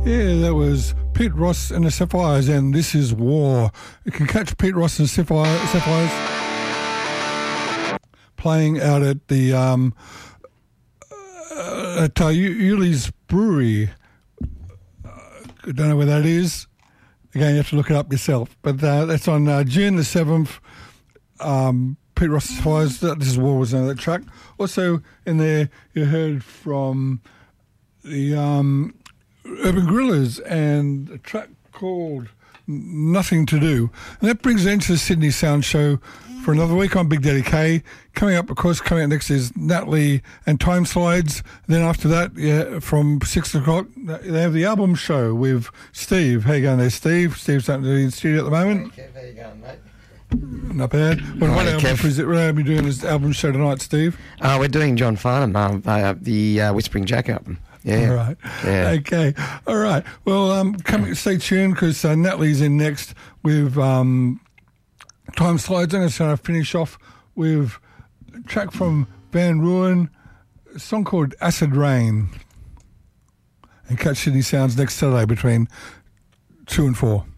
Yeah, that was Pete Ross and the Sapphires, and This Is War. You can catch Pete Ross and the Sapphires playing out at the Yuli's Brewery. I don't know where that is. Again, you have to look it up yourself. But that's on June the 7th. Pete Ross and the Sapphires, This Is War was on that track. Also in there, you heard from the Urban Gorillas and a track called Nothing to Do. And that brings us into the Sydney Sound Show for another week on Big Daddy K. Coming up next is Natalie and Time Slides. Then after that, from 6 o'clock, they have the album show with Steve. How you going there, Steve? Steve's in the studio at the moment. Hey, Kev, how you going, mate? Not bad. What album is it? What are we doing this album show tonight, Steve? We're doing John Farnham, the Whispering Jack album. Yeah. All right. Yeah. Okay. All right. Well, stay tuned because Natalie's in next with Time Slides. I'm going to finish off with a track from Van Ruin, a song called Acid Rain. And catch Sydney Sounds next Saturday between 2 and 4.